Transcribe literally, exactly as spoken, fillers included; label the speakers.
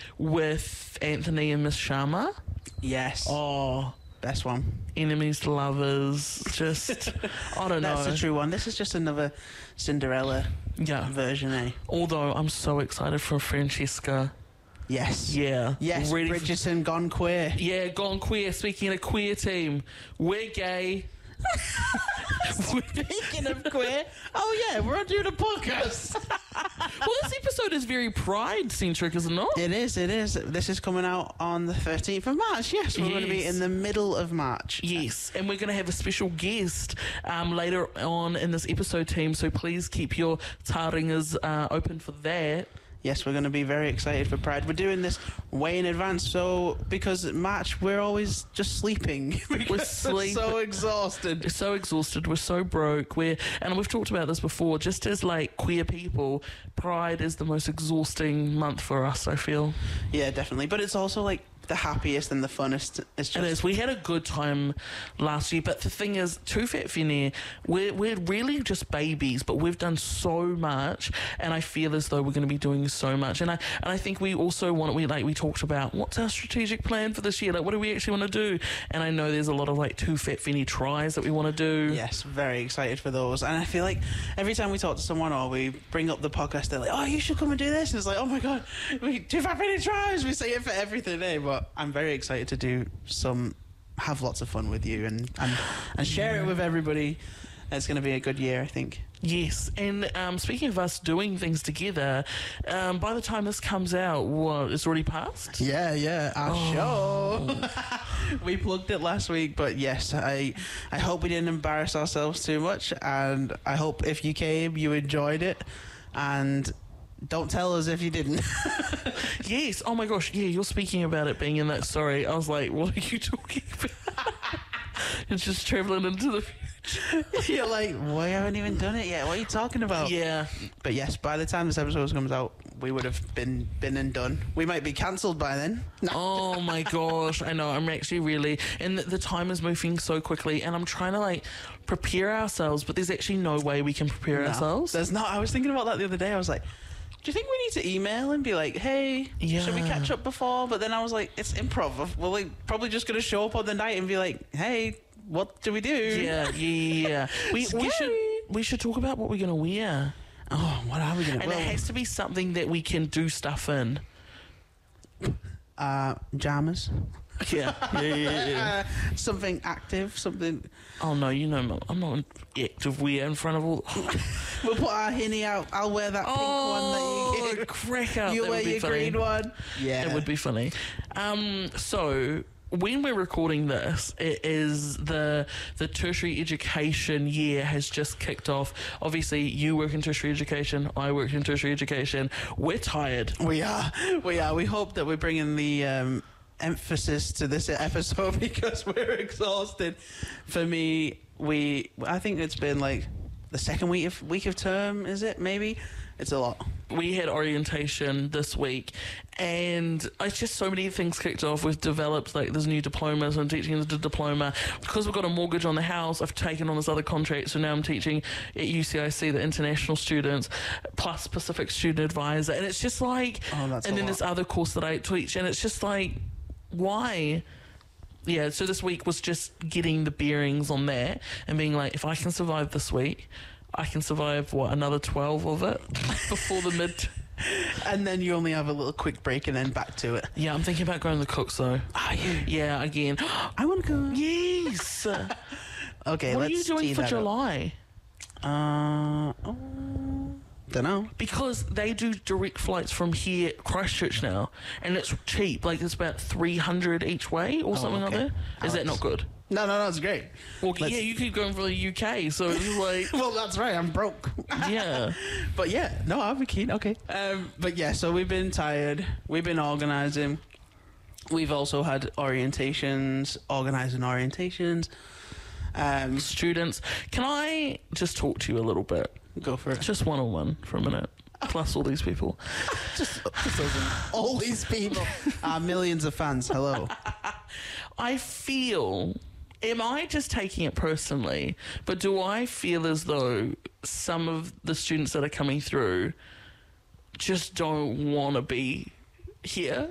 Speaker 1: with Anthony and Miss Sharma.
Speaker 2: Yes.
Speaker 1: Oh,
Speaker 2: best one.
Speaker 1: Enemies to lovers. Just, I don't know.
Speaker 2: That's the true one. This is just another Cinderella
Speaker 1: Yeah.
Speaker 2: version, eh?
Speaker 1: Although I'm so excited for Francesca.
Speaker 2: Yes.
Speaker 1: Yeah.
Speaker 2: Yes,
Speaker 1: Ready for-
Speaker 2: Bridgerton gone queer.
Speaker 1: Yeah, gone queer. Speaking of queer team, we're gay.
Speaker 2: Speaking of queer, oh yeah, we're doing a podcast.
Speaker 1: Well, this episode is very pride-centric, is it not?
Speaker 2: It is, it is. This is coming out on the thirteenth of March. Yes, we're going to be
Speaker 1: Yes.
Speaker 2: in the middle of March.
Speaker 1: Yes, and we're going to have a special guest um, later on in this episode, team, so please keep your taringas uh, open for that.
Speaker 2: Yes, we're going to be very excited for Pride. We're doing this way in advance, so because at March we're always just sleeping.
Speaker 1: We're sleeping.
Speaker 2: so exhausted.
Speaker 1: We're so exhausted, we're so broke, we're, and we've talked about this before, just as like queer people, Pride is the most exhausting month for us, I feel.
Speaker 2: Yeah, definitely. But it's also like the happiest and the funnest. It's just
Speaker 1: It is. We had a good time last year, but the thing is, Too Fat Finny, we're, we're really just babies, but we've done so much, and I feel as though we're going to be doing so much. And I and I think we also want, we like we talked about, what's our strategic plan for this year? Like, what do we actually want to do? And I know there's a lot of like Too Fat Finny tries that we want to do.
Speaker 2: Yes, very excited for those. And I feel like every time we talk to someone or we bring up the podcast, they're like, oh, you should come and do this. And it's like, oh my God, we do Fat Finny tries. We say it for everything, eh? But I'm very excited to do some, have lots of fun with you and, and, and share it with everybody. It's going to be a good year, I think.
Speaker 1: Yes, and um, speaking of us doing things together, um, by the time this comes out, what, it's already passed?
Speaker 2: Yeah, yeah, our
Speaker 1: Oh.
Speaker 2: show. We plugged it last week, but yes, I I hope we didn't embarrass ourselves too much, and I hope if you came, you enjoyed it, and don't tell us if you didn't.
Speaker 1: Yes, oh my gosh, yeah, you're speaking about it being in that story. I was like, what are you talking about? It's just travelling into the future.
Speaker 2: You're like, we haven't even done it yet. What are you talking about?
Speaker 1: Yeah.
Speaker 2: But yes, by the time this episode comes out, we would have been been and done. We might be cancelled by then. No.
Speaker 1: Oh my gosh, I know, I'm actually really, and the, the time is moving so quickly, and I'm trying to like prepare ourselves, but there's actually no way we can prepare
Speaker 2: No,
Speaker 1: ourselves.
Speaker 2: There's not. I was thinking about that the other day. I was like, do you think we need to email and be like, hey, should we
Speaker 1: Yeah.
Speaker 2: catch up before? But then I was like, it's improv. We're like probably just going to show up on the night and be like, hey, what do we do?
Speaker 1: Yeah, yeah, yeah. We, we
Speaker 2: Scary.
Speaker 1: should we should talk about what we're gonna wear,
Speaker 2: Oh, what are we going to
Speaker 1: and it has to be something that we can do stuff in.
Speaker 2: Uh, jammers.
Speaker 1: Yeah, yeah, yeah, yeah.
Speaker 2: Uh, something active, something.
Speaker 1: Oh no, you know I'm not an active wear in front of all.
Speaker 2: We'll put our hinny out. I'll wear that pink one that you
Speaker 1: Oh,
Speaker 2: gave.
Speaker 1: crack up!
Speaker 2: You
Speaker 1: That
Speaker 2: wear
Speaker 1: would be
Speaker 2: your
Speaker 1: funny.
Speaker 2: green one. Yeah.
Speaker 1: It would be funny. Um, so when we're recording this, it is the the tertiary education year has just kicked off. Obviously, you work in tertiary education. I work in tertiary education. We're tired.
Speaker 2: We are. We are. We hope that we're bringing the um, emphasis to this episode because we're exhausted. For me, we. I think it's been like the second week of week of term. Is it? Maybe. It's a lot.
Speaker 1: We had orientation this week, and it's just so many things kicked off. We've developed like this new diploma, so I'm teaching the diploma. Because we've got a mortgage on the house, I've taken on this other contract, so now I'm teaching at U C I C the international students, plus Pacific Student Advisor, and it's just like,
Speaker 2: Oh, that's
Speaker 1: and
Speaker 2: a
Speaker 1: then
Speaker 2: lot.
Speaker 1: this other course that I teach, and it's just like, why? Yeah, so this week was just getting the bearings on that and being like, if I can survive this week, I can survive, what, another twelve of it before the mid...
Speaker 2: And then you only have a little quick break and then back to it.
Speaker 1: Yeah, I'm thinking about going to the Cooks, though.
Speaker 2: Are you?
Speaker 1: Yeah, again.
Speaker 2: I want to go.
Speaker 1: Yes! What
Speaker 2: Okay,
Speaker 1: are
Speaker 2: let's
Speaker 1: you doing
Speaker 2: tee
Speaker 1: for
Speaker 2: that up.
Speaker 1: July?
Speaker 2: Uh, oh, don't know.
Speaker 1: Because they do direct flights from here, Christchurch now, and it's cheap. Like, it's about three hundred each way or something
Speaker 2: okay.
Speaker 1: like that. Is that not good?
Speaker 2: No, no, no, it's great.
Speaker 1: Well,
Speaker 2: Let's-
Speaker 1: yeah, you keep going for the U K, so it's like,
Speaker 2: Well, that's right. I'm broke.
Speaker 1: yeah.
Speaker 2: But yeah, no, I'll be keen. Okay. Um, but yeah, so we've been tired. We've been organising. We've also had orientations, organising orientations. Um,
Speaker 1: Students, can I just talk to you a little bit?
Speaker 2: go for it.
Speaker 1: Just one on one for a minute. Plus all these people.
Speaker 2: Just, just all these people, our millions of fans. Hello.
Speaker 1: I feel, am I just taking it personally, but do I feel as though some of the students that are coming through just don't want to be here?